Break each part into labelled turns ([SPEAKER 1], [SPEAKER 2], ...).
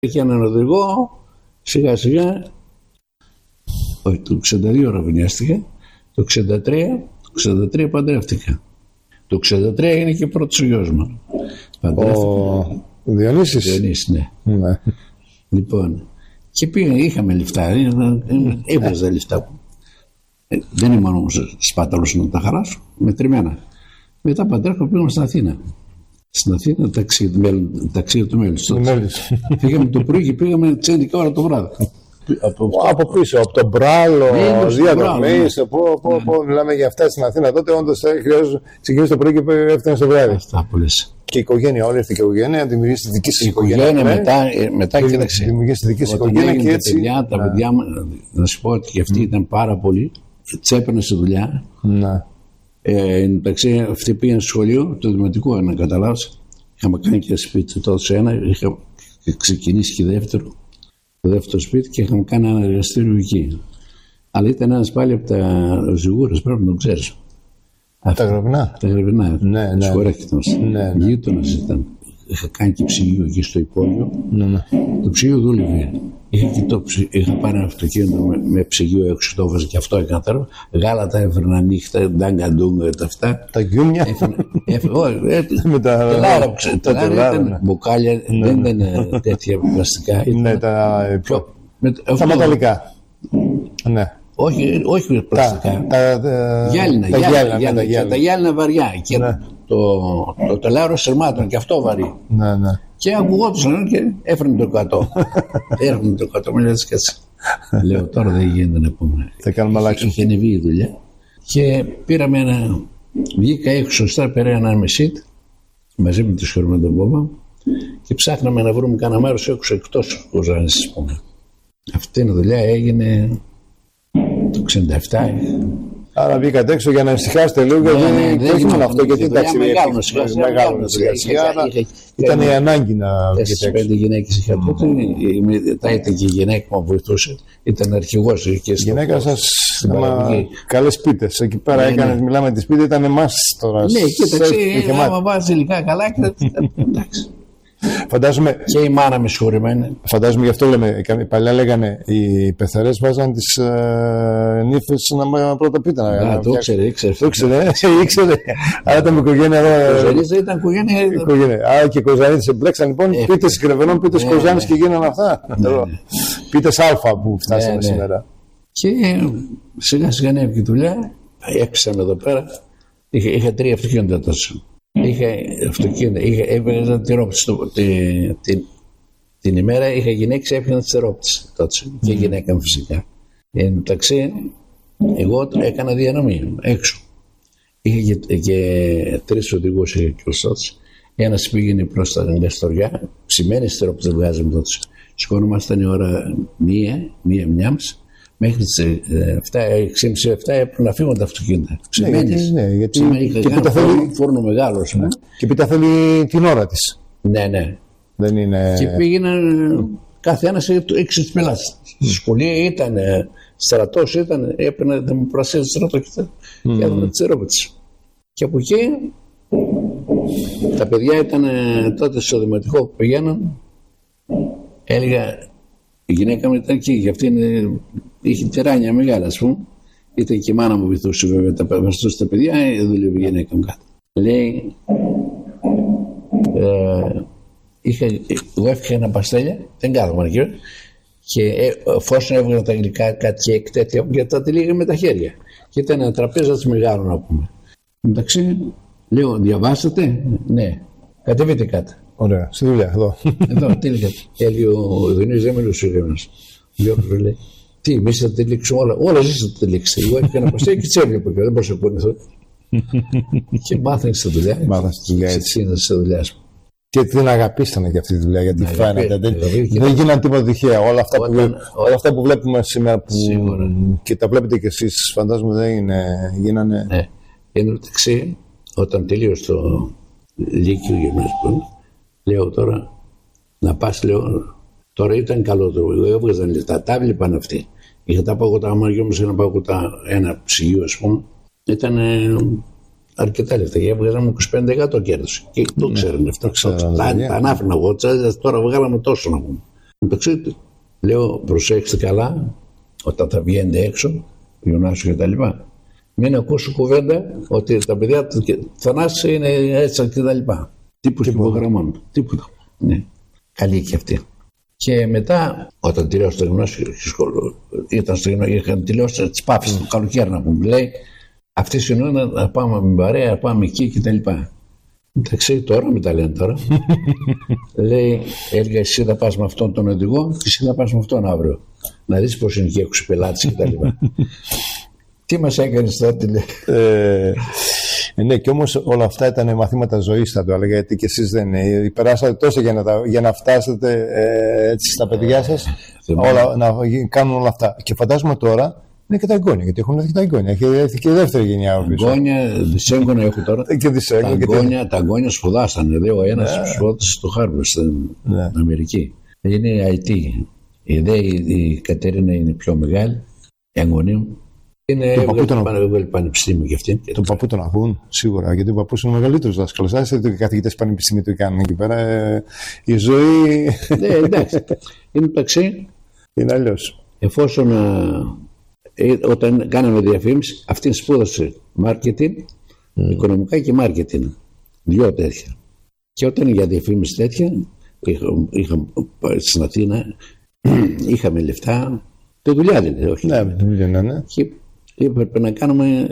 [SPEAKER 1] Είχε έναν οδηγό, σιγά σιγά, όχι, το 62 ραβωνιάστηκα, το 63 παντρεύτηκα. Το 63 είναι και πρώτος ο γιος μου.
[SPEAKER 2] Ο Διονύσης.
[SPEAKER 1] Διονύσης, ναι. Λοιπόν, και είχαμε λεφτά, έβγαζα λεφτά. Δεν ήμουν όμως σπάταλος να τα χαράσω, μετρημένα. Μετά παντρεύτηκα, πήγαμε στην Αθήνα. Στην Αθήνα, ταξίδι του μέλους. Πήγαμε το πρωί και πήγαμε τις 11 ώρα το βράδυ.
[SPEAKER 2] Από πίσω, από τον Μπράλο, διαδρομής, μιλάμε για αυτά στην Αθήνα. Τότε όντως χρειάζεται ξεκινήσει το πρωί και έφτανε στο βράδυ.
[SPEAKER 1] Αυτά που λες.
[SPEAKER 2] Και η οικογένεια, όλη αυτή η οικογένεια, δημιουργήσει τη δική σας οικογένεια.
[SPEAKER 1] Μετά κοίταξε.
[SPEAKER 2] Δημιουργήσει τη δική σας οικογένεια και έτσι.
[SPEAKER 1] Τα παιδιά, να σου πω ότι και αυτοί ήταν πάρα πολλοί. Τσέπαιρνε σε δουλειά. Εντάξει, αυτοί πήγαν στο σχολείο, το δημοτικό, να καταλάβεις. Είχαμε κάνει και σπίτι τόσο ένα, είχα ξεκινήσει και το δεύτερο σπίτι και είχαμε κάνει ένα εργαστήριο εκεί. Αλλά ήταν ένας πάλι από τα Ζυγούρας, πρέπει να το ξέρεις.
[SPEAKER 2] Τα Γραβινά.
[SPEAKER 1] Τα Γραβινά.
[SPEAKER 2] Ναι.
[SPEAKER 1] Σχορέκτητος. Γείτονας ήταν. Είχα κάνει και ψυγείο εκεί στο υπόγειο. Το ψυγείο δούλευε. Είχα πάρει ένα αυτοκίνητο με ψυγείο έξω, το έβαζε και αυτό έκανα τώρα. Γάλατα έφερνα νύχτα, ντάγκα-ντούγκα, τα αυτά.
[SPEAKER 2] Τα γιούμια.
[SPEAKER 1] Με τα τελάρα. Μπουκάλια, δεν ήταν τέτοια πλαστικά.
[SPEAKER 2] Ναι, τα μεταλλικά. Ναι.
[SPEAKER 1] Όχι πλαστικά. Γυάλινα. Τα γυάλινα βαριά. Και το τελάρο σερμάτων και αυτό βαρύ. Και ακουγόντουσαν και έφερνε το 100. Έρχονται το 100, με λες κάτσε. Λέω τώρα δεν γίνεται να πούμε.
[SPEAKER 2] Θα κάνουμε αλλάξει.
[SPEAKER 1] Είχε ανεβεί η δουλειά. Και πήραμε βγήκα έξω στα πέρα ένα μεσίτ μαζί με τη σχολή τον Πόπα και ψάχναμε να βρούμε κανένα μέρος έξω εκτός Κοζάνης, ας πούμε. Αυτή η δουλειά έγινε το 67.
[SPEAKER 2] Άρα βγήκατε έξω για να ησυχάσετε λίγο, γιατί όχι μόνο αυτό, γιατί εντάξει, μεγάλο σιγά-σιγά, ήταν η ανάγκη να βγείτε έξω.
[SPEAKER 1] 4-5 γυναίκες είχα τότε, μετά ήταν και η γυναίκα που βοηθούσε, ήταν αρχηγός.
[SPEAKER 2] Η γυναίκα σας, καλές πίτες, εκεί πέρα έκανε, μιλάμε τη σπίτι, ήταν εμάς τώρα.
[SPEAKER 1] Ναι, κοίταξε, άμα βάζει υλικά καλά, εντάξει.
[SPEAKER 2] Φαντάζομαι.
[SPEAKER 1] Και η μάνα με συγχωρημένη.
[SPEAKER 2] Φαντάζομαι, γι' αυτό λέμε. Παλιά λέγανε οι πεθερές βάζαν τις νύφες να πρώτα πίτα.
[SPEAKER 1] Το ήξερε.
[SPEAKER 2] Το ήξερε. Άρα ήταν οικογένεια εδώ.
[SPEAKER 1] Κοζανίτσα ήταν οικογένεια.
[SPEAKER 2] Άρα και οι Κοζανίτες εμπλέξαν λοιπόν. Πίτες Κρεβενών, πίτες Κοζάνης και γίνανε αυτά. Πίτες Α που φτάσαμε σήμερα.
[SPEAKER 1] Και σιγά σιγά ανέβηκε η δουλειά. Έξαμε εδώ πέρα. Είχα 3 αυτοκίνητα τόσο. Είχα αυτοκίνητα, έβγαζα τη ρόπτηση την ημέρα, είχα γυναίκες, έπαιρνα τη ρόπτηση τότε και γυναίκα μου φυσικά. Εντάξει, εγώ έκανα διανομή έξω. Είχα και 3 οδηγούς και τότε. Ένας πήγαινε προς τα Γκαστοριά, ψημένες τη ρόπτηση βγάζαμε τότε. Σηκώνομασταν η ώρα 1:30. Μέχρι τις 6:30-7 έπρεπε να φύγουν τα αυτοκίνητα. Ξεμένες.
[SPEAKER 2] Ναι, γιατί
[SPEAKER 1] είχα κάνει φόρνο μεγάλο.
[SPEAKER 2] Και πίτα θέλει την ώρα της.
[SPEAKER 1] Ναι.
[SPEAKER 2] Δεν είναι.
[SPEAKER 1] Και πήγαιναν κάθε ένας 6 πελάτες. Στη σχολεία ήταν, στρατός ήταν, έπαιρνε δημοπρασία στρατό και έδωνα τις ερώτησεις. Και από εκεί τα παιδιά ήταν τότε στο δημοτικό που πηγαίναν, έλεγα. Η γυναίκα μου ήταν εκεί, αυτή είχε τυράνια μεγάλα, ας πούμε. Ήταν και η μάνα μου βοηθούσε βέβαια, τα βαστούσε τα παιδιά, δούλευε η γυναίκα μου κάτω. Λέει, εγώ έφυγα ένα παστέλια, δεν κάθομαι εκεί, και εφόσον έβγαλα τα γλυκά κάτι και τέτοια, γιατί τα τυλίγαμε με τα χέρια. Και ήταν ένα τραπέζι έτσι μεγάλο να πούμε. Εντάξει, λέω, διαβάσατε, ναι, κατεβείτε κάτω.
[SPEAKER 2] Ωραία, στη δουλειά, εδώ.
[SPEAKER 1] Εδώ, τι λέγατε. Έλεγε ο Διονύσης, δεν μιλούσε ο Γέμενος. Λέει, τι, εμείς θα τελείξουμε όλα. Όλα εσείς θα τελείξετε. Εγώ έφυγα ένα παστέλι και τις έβλεπα και δεν μπορούσα να κουνηθώ. Και μάθανε στη δουλειά.
[SPEAKER 2] Μάθανε στη δουλειά.
[SPEAKER 1] Στη δουλειά σου.
[SPEAKER 2] Και την αγαπήσανε για αυτή τη δουλειά, γιατί φαίνεται. Δεν γίνανε τίποτα τυχαία. Όλα αυτά που βλέπουμε σήμερα και τα βλέπετε κι εσείς, φαντάζομαι δεν γίνανε.
[SPEAKER 1] Ναι. Εν τω όταν τελείωσε το Λύκειο Γυμνασίου, λέω τώρα να πας, λέω τώρα ήταν καλό το. Εγώ έβγαζαν λεφτά, τα βλέπαν αυτοί. Είχα τα παγωτά, άμα γιόμουν να πάω ένα ψυγείο, ας πούμε, ήταν αρκετά λεφτά. Και έβγαζαμε 25% κέρδος. Και το ξέρουν αυτό. Τα ανάφερνα εγώ, τώρα βγάλαμε τόσο να πούμε. Εντάξει, λέω προσέξτε καλά όταν θα βγαίνετε έξω, Ιωνάσιο και τα λοιπά. Μην ακούσω κουβέντα ότι τα παιδιά του Θανάση είναι έτσι και τα λοιπά. Τύπους υπογραμμών. Τίποτα. Ναι. Καλή και αυτή. Και μετά, όταν τελειώσει το γυμνάσιο, ήταν στο γυμνάσιο, είχαν τελειώσει τις Πάφες του καλοκαίρι να μου λέει, αυτή συνόνα να πάμε με παρέα, να πάμε εκεί και τα λοιπά. Εντάξει, τώρα μην τα λένε τώρα. Λέει, έλεγα εσύ θα πας με αυτόν τον οδηγό και εσύ θα πας με αυτόν αύριο. Να δεις πώς είναι και έξω πελάτες και τα λοιπά. Τι μας έκανες τότε, λέει.
[SPEAKER 2] Ναι, και όμως όλα αυτά ήταν μαθήματα ζωής, θα το έλεγα, γιατί και εσείς δεν περάσατε τόσο για να φτάσετε έτσι στα παιδιά σας, να κάνουν όλα αυτά. Και φαντάζομαι τώρα είναι και τα εγγόνια, γιατί έχουν έρθει τα εγγόνια. Έχει έρθει και η δεύτερη γενιά.
[SPEAKER 1] Εγγόνια, δυσέγγωνα έχω τώρα. Τα εγγόνια σπουδάσανε. Λέει ο ένας σπουδάζει στο Χάρβαρντ στην Αμερική. Είναι IT. Η Κατερίνα είναι πιο μεγάλη, η εγγονή μου. Είναι πανεπιστήμιο και αυτή.
[SPEAKER 2] Τον παππού τον ακούν, σίγουρα, γιατί ο παππούς είναι ο μεγαλύτερος δάσκαλος. Άσε ότι οι καθηγητές πανεπιστήμιου του κάνουν εκεί πέρα. Η ζωή.
[SPEAKER 1] Ναι, εντάξει. Είναι μεταξύ.
[SPEAKER 2] Είναι αλλιώς.
[SPEAKER 1] Εφόσον όταν κάναμε διαφήμιση, αυτή σπούδασε marketing, οικονομικά και marketing. Δυο τέτοια. Και όταν για διαφήμιση τέτοια, είχαμε στην Αθήνα, είχαμε λεφτά. Το δουλειά δεν είναι, όχι.
[SPEAKER 2] Ναι.
[SPEAKER 1] Και έπρεπε να κάνουμε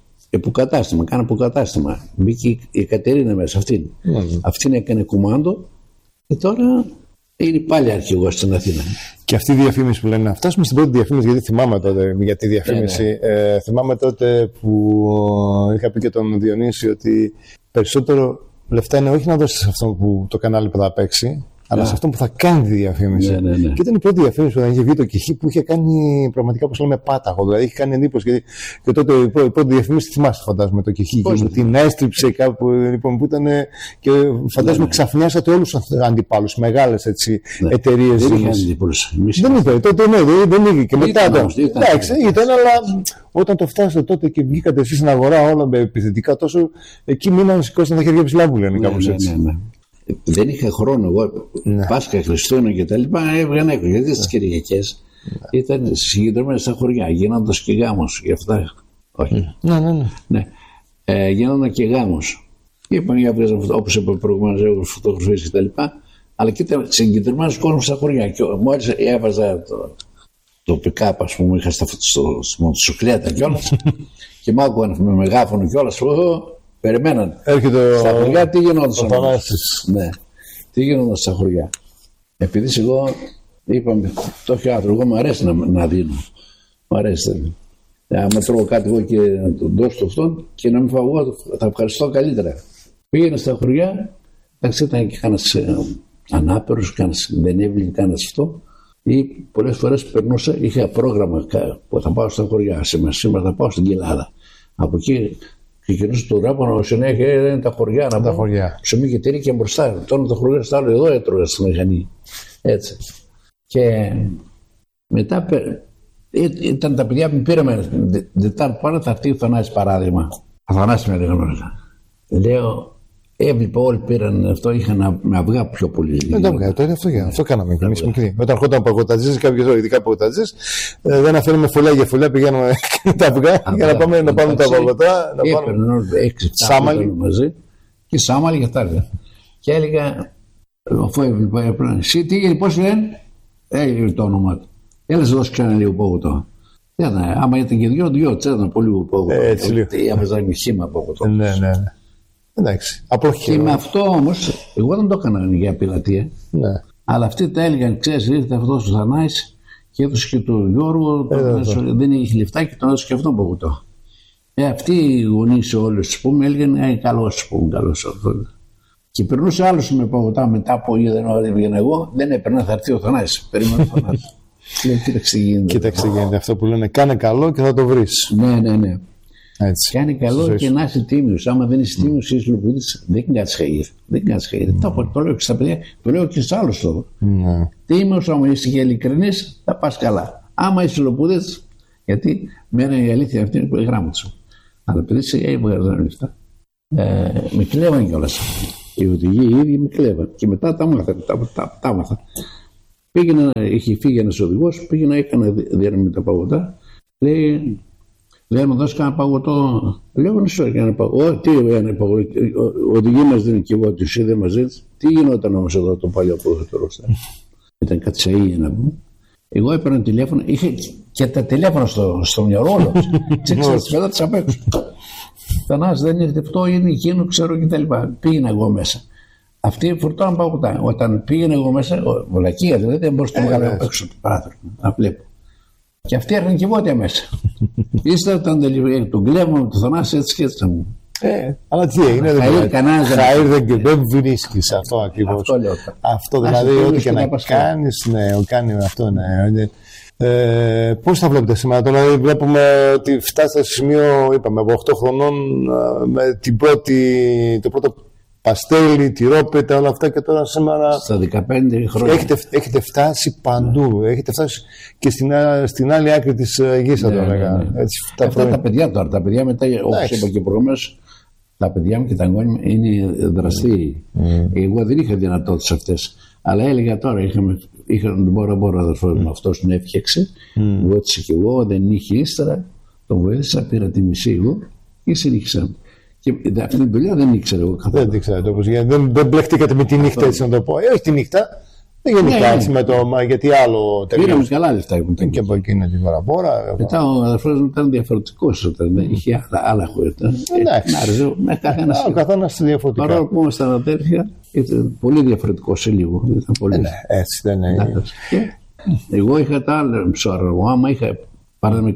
[SPEAKER 1] αποκατάστημα. Μπήκε η Κατερίνα μέσα αυτήν. Αυτήν έκανε κουμάντο και τώρα είναι πάλι αρχηγός στην Αθήνα.
[SPEAKER 2] Και αυτή η διαφήμιση που λένε, να φτάσουμε στην πρώτη διαφήμιση, γιατί θυμάμαι τότε για τη διαφήμιση. Θυμάμαι τότε που είχα πει και τον Διονύση ότι περισσότερο λεφτά είναι όχι να δώσεις σε αυτό που το κανάλι που θα παίξει, αλλά σε αυτό που θα κάνει τη διαφήμιση. Και ήταν η πρώτη διαφήμιση που είχε βγει το Κιχή που είχε κάνει πραγματικά, όπως λέμε, πάταγο. Δηλαδή είχε κάνει εντύπωση. Και τότε η πρώτη διαφήμιση, θυμάστε, φαντάζομαι, το Κιχή. Και μου την έστριψε κάπου λοιπόν, που ήταν. Και φαντάζομαι ξαφνιάσατε όλους τους αντιπάλους, μεγάλες εταιρείες.
[SPEAKER 1] Δεν είχαν εντύπωση.
[SPEAKER 2] Δεν είπε. Τότε δεν είχε. Και μετά. Εντάξει, ήταν, αλλά όταν το φτάσατε τότε και βγήκατε εσείς στην αγορά όλα με επιθετικά τόσο, εκεί μείναν σηκώσαν τα χέρια ψηλά που λένε κάπως έτσι.
[SPEAKER 1] Δεν είχα χρόνο εγώ, Πάσχα, Χριστούγεννα και τα λοιπά, έβγαινα έξω. Γιατί στις Κυριακές ήταν συγκεντρωμένες στα χωριά, γίνοντας και γάμος. Γι' αυτά, όχι. Ναι. Γίνονταν και γάμος. Είπαν για όπως είπα προηγουμένως, έχω φωτογραφίες και τα λοιπά, αλλά και ήταν συγκεντρωμένος κόσμος στα χωριά. Και μόλις έβαζα το pick-up, ας πούμε, είχα στη μοτοσυκλέτα κιόλας και μ' άκουγαν με μεγάφωνο κιόλας. Περιμέναν.
[SPEAKER 2] Έρχεται
[SPEAKER 1] στα χωριά τι γινόταν. Ναι. Τι γινόταν στα χωριά. Επειδή εγώ είπαμε, το έχει άθρο, εγώ μου αρέσει να δίνω. Μου αρέσει. Αν τρώω κάτι εγώ και να τον δώσω αυτόν και να μην φάω εγώ, θα ευχαριστώ καλύτερα. Πήγαινε στα χωριά, εντάξει, ήταν και κάνας ανάπηρος, δεν έβλεπε κάνας αυτό. Ή πολλές φορές περνούσα, είχα πρόγραμμα που θα πάω στα χωριά. Σήμερα θα πάω στην Κοιλάδα. Από εκεί ξεκινούσε το ράπανο, συνέχεια είναι τα χωριά να πάω. Ψωμί και τυρί και μπροστά. Τώρα τα χωριά στα άλλο εδώ έτρωγα στη μηχανή. Έτσι. Και μετά ήταν τα παιδιά που πήραμε. Δετάρτη πάνω θα έρθει ο Θανάσης παράδειγμα. Αθανάση με λέγαμε. Λέω, έβλεπα όλοι πήραν αυτό, είχαν με αυγά πιο πολύ.
[SPEAKER 2] Δεν τα αυγά, τότε αυτό κάναμε και εμείς μικροί. Όταν έρχονταν παγκοτατζές, κάποιες ώρες, ειδικά παγκοτατζές, δεν αφήνουμε φωλιά για φωλιά, πηγαίνουμε τα αυγά για να πάμε να πάρουμε τα παγκοτά.
[SPEAKER 1] Έπαιρναν 6-7 μαζί και σάμαλι και τα άλλα. Και έλεγα, αφού έβλεπα, εσύ τι έγινε, πώς λένε, έγινε το όνομα του. Έλα σε δώσει ξανά λίγο παγκοτό. Άμα ήταν και δυο τσέταν πολύ παγκοτό. Έβαζα με χύμα παγκοτό.
[SPEAKER 2] Ναι. Εντάξει,
[SPEAKER 1] και με αυτό όμως, εγώ δεν το έκανα για πειρατεία.
[SPEAKER 2] Ναι.
[SPEAKER 1] Αλλά αυτοί τα έλεγαν, ξέρεις, ήρθε αυτός ο Θανάσης και έδωσε και του Γιώργου, δεν είχε λεφτά και τον έδωσε και αυτόν παγωτό. Αυτοί οι γονείς όλους, ας πούμε, έλεγαν καλός, καλός. Και περνούσε άλλος με παγωτά μετά που είδαν εγώ, δεν έπαιρνα, θα έρθει ο Θανάσης. Περίμενα ο Θανάσης.
[SPEAKER 2] Κοίταξε γίνεται αυτό που λένε, κάνε καλό και θα το βρεις.
[SPEAKER 1] Ναι. Έτσι. Κάνει καλό και να είσαι τίμιος. Άμα δεν είσαι τίμιος, είσαι λοπουδής, δεν κάνεις χαΐρ. Το λέω και στα παιδιά, το λέω και στους άλλους τώρα. Τίμιος, άμα είσαι και ειλικρινής, θα πας καλά. Άμα είσαι λοπουδής, γιατί μένα η αλήθεια αυτή είναι που γράμματος. Αλλά επειδή σε έβγαζαν λεφτά, με κλέβαν κιόλας. Οι οδηγοί οι ίδιοι με κλέβαν. Και μετά τα μάθα. Είχε φύγει ένας οδηγός, πήγαινα, έκανε διαρρεύνη τα παγωτά. Λέει μου δώσει κανένα παγωτό. Λέω ναι, σου έκανε παγωτό. Τι έκανε παγωτό. Ο οδηγή μας δίνει και εγώ, τους είδε μαζί. Τι γινόταν όμως εδώ το παλιό που είχα το Ρωστά. Ήταν κατσαΐγια να πούμε. Εγώ έπαιρνα τηλέφωνο, είχε και τα τηλέφωνα στο μυαλό όλο. Τσίξα τις πέτατες απ' έξω. Θανάς δεν ήρθε αυτό, είναι εκείνο, ξέρω κτλ. Πήγαινα εγώ μέσα. Αυτοί φορτώναν παγωτά. Όταν πήγαινα εγώ μέσα, βλακία δηλαδή, δεν μπορούσα να βγάλω έξω το παράθυρο. Να βλέπω. Και αυτοί έρχαν και βότια μέσα. Ύστερα τον κλέβαμε του Θανάση έτσι και έτσι μου.
[SPEAKER 2] Αλλά τι έγινε, δεν βρίσκεις αυτό ακριβώς.
[SPEAKER 1] Αυτό λέω.
[SPEAKER 2] Αυτό δηλαδή, ό,τι και να κάνεις, κάνει αυτό, ναι. Πώς θα βλέπετε σήμερα? Τώρα βλέπουμε ότι φτάσατε στο σημείο, είπαμε, από 8 χρονών με το πρώτο παστέλι, τυρόπιτα, όλα αυτά, και τώρα σήμερα
[SPEAKER 1] στα 15 χρόνια
[SPEAKER 2] έχετε φτάσει παντού. Έχετε φτάσει και στην άλλη άκρη της γης, θα το έλεγα.
[SPEAKER 1] Αυτά τα παιδιά τώρα, τα παιδιά μετά, όπως είπα και προηγουμένως, τα παιδιά μου και τα εγγόνια μου είναι δραστήριοι. Εγώ δεν είχα δυνατότητες αυτές. Αλλά έλεγα τώρα, είχα τον Μπορό αδερφό μου, αυτός τον έφτιαξε, βοήθησε κι εγώ, δεν είχε ύστερα, τον βοήθησα, πήρα τη μισή εγώ και συνήθισα. Και αυτή την δουλειά δεν ήξερα εγώ καθόλου.
[SPEAKER 2] Δεν ήξερα το πώς, δεν μπλεχτήκατε με τη νύχτα, έτσι να το πω. Όχι τη νύχτα, δεν γενικά έτσι με το, γιατί άλλο τελείως.
[SPEAKER 1] Πήραμε καλά λεφτά.
[SPEAKER 2] Και από εκείνη την παραπόρα.
[SPEAKER 1] Μετά ο αδερφός μου ήταν διαφορετικός, όταν είχε άλλα χωρίτια.
[SPEAKER 2] Εντάξει, ο καθένας διαφορετικά.
[SPEAKER 1] Παρόλο που ήμασταν αδέρφια, ήταν πολύ διαφορετικό σε λίγο.
[SPEAKER 2] Ναι, έτσι δεν είναι.
[SPEAKER 1] Εγώ είχα τα άλλα ψωρα. Άμα είχα πάραμε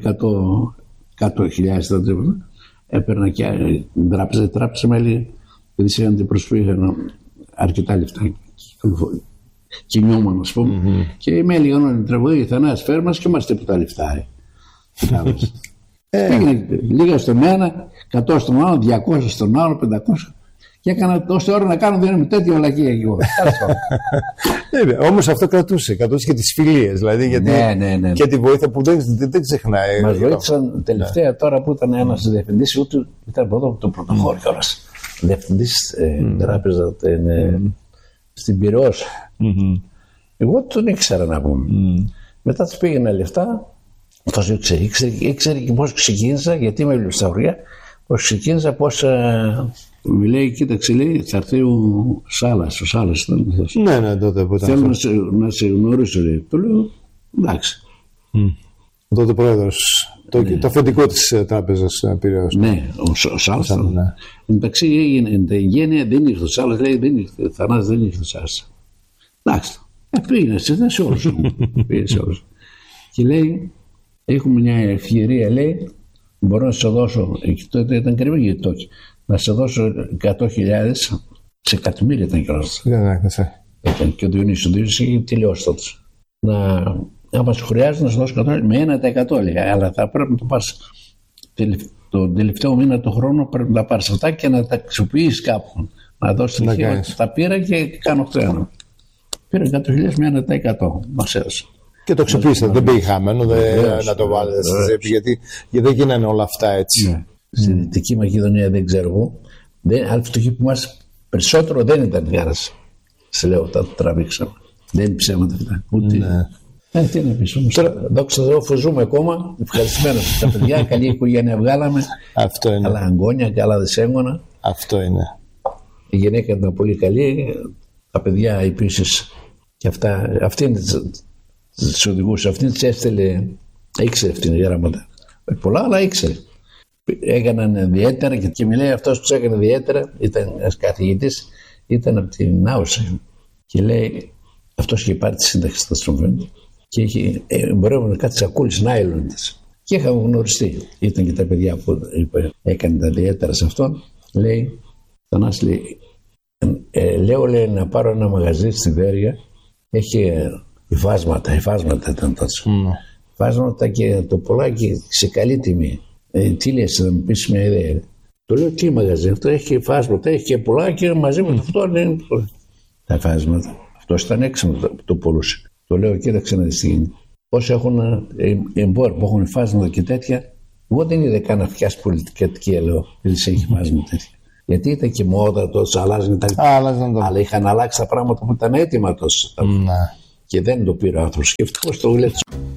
[SPEAKER 1] 100.000 τρίπλα, έπαιρνα και τράπεζα μέλη, επειδή είχαν την προσφύγη, αρκετά λεφτά. Κινιόμουν, ας πούμε, και οι μέλη γανώνουν τραγουδί, Θανάση, φέρ μας και μας τίποτα λεφτά. Πήγαινε λίγα στον ένα, 100 στον άλλο, 200 στον άλλο, 500. Και έκανα τόση ώρα να κάνω, δεν είμαι τέτοια βλακία και εγώ.
[SPEAKER 2] Όμως αυτό κρατούσε και τις φιλίες, δηλαδή, γιατί και τη βοήθεια που δεν ξεχνάει.
[SPEAKER 1] Μας βοήθησαν τελευταία τώρα που ήταν ένας διευθυντής, ούτε ήταν από εδώ από το πρωτοχώριο κιόλας. Διευθυντής τράπεζα στην Πειραιώς. Εγώ τον ήξερα να πούμε. Μετά του πήγαινα λεφτά, αυτός ήξερε και πώς ξεκίνησα, γιατί είμαι βιβλιοσταυρία, πώς ξεκίνησα, πώς μου λέει, κοίταξε, λέει, θα έρθει ο Σάλας ήταν αυτός.
[SPEAKER 2] Ναι, τότε που ήταν.
[SPEAKER 1] Θέλω να σε γνωρίσω, λέει. Το λέω, εντάξει.
[SPEAKER 2] Ο τότε πρόεδρος, το αφεντικό της τράπεζας Πειραιώς.
[SPEAKER 1] Ναι, ο Σάλας. Εντάξει, έγινε, η γένεια δεν ήρθε ο Σάλας, λέει, δεν ήρθε, Θανάση δεν ήρθε ο Σάλας. Εντάξει, πήγαινε σε όλους. Και λέει, έχουμε μια ευκαιρία, λέει, μπορώ να σε δώσω, εκεί τότε ήταν κρυβή γιατί το να σε δώσω 100.000, σε εκατομμύρια ήταν κιόλας. Ήταν και ο Διονύσης είχε τελειώσει τότε. Άμα σου χρειάζεται να σου δώσω 100.000, με 1% έλεγα, αλλά θα πρέπει να το πάρεις τον τελευταίο μήνα του χρόνου, πρέπει να πάρεις αυτά και να τα αξιοποιήσεις κάπου. Να δώσεις στοιχεία. Τα πήρα και κάνω αυτό. Πήρα 100.000 με 1%. Μας έδωσε.
[SPEAKER 2] Και το αξιοποιήσατε, δεν πήγε χαμένο, να το βάλετε στη τσέπη, γιατί δεν γίνανε όλα αυτά έτσι.
[SPEAKER 1] Στη Δυτική Μακεδονία δεν ξέρω εγώ. Άλλη φτωχή που μας περισσότερο δεν ήταν γάρας. Σε λέω, τα τραβήξαμε. Δεν είναι ψέματα αυτά. Ούτε. Τι να πεις όμως. Δόξα τω Θεώ, φουζούμε ακόμα. Ευχαριστημένος τα παιδιά. Καλή οικογένεια βγάλαμε.
[SPEAKER 2] Αυτό είναι.
[SPEAKER 1] Καλά αγγόνια, καλά δεσέγγωνα.
[SPEAKER 2] Αυτό είναι.
[SPEAKER 1] Η γυναίκα ήταν πολύ καλή. Τα παιδιά επίσης. Και αυτά. Αυτή είναι τις οδηγούσε. Αυτή τις έστελε. Ήξερε αυτήν η γράμματα. Πολλά, αλλά ήξερε. Έκαναν ιδιαίτερα και μιλάει αυτός που τους έκανε ιδιαίτερα. Ήταν ένας καθηγητής. Ήταν από την Άουσα. Και λέει, αυτός είχε πάρει τη σύνταξη στα Στρομφέν και είχε εμπορεύοντα κάτι σακούλες νάιλον της. Και είχαμε γνωριστεί. Ήταν και τα παιδιά που έκανε τα ιδιαίτερα σε αυτόν. Λέει, Θανάση, λέει, λέω, λέει, να πάρω ένα μαγαζί στη Βέρεια. Έχει υφάσματα ήταν τότε. Υφάσματα και το πολλάκι σε καλή τιμή. Τι λες, να μου πεις μια ιδέα. Το λέω, τι μαγαζί, αυτό έχει υφάσματα, έχει και πολλάκι μαζί με αυτό. Είναι τα υφάσματα. Αυτός ήταν έξυπνο που το πουλούσε. Το λέω, κοίταξε να δεις τι γίνεται. Όσοι έχουν εμπόροι που έχουν υφάσματα και τέτοια, εγώ δεν είδα καν να φτιάσει πολιτική, λέω, επειδή σε έχει υφάσματα τέτοια. Γιατί ήταν και μόδα τόσο, αλλάζουν τα. Αλλά είχαν αλλάξει τα πράγματα που ήταν έτοιμα τόσο. Και δεν το πήρε ο άνθρωπος. Και ευτυχώς το γλέτσε.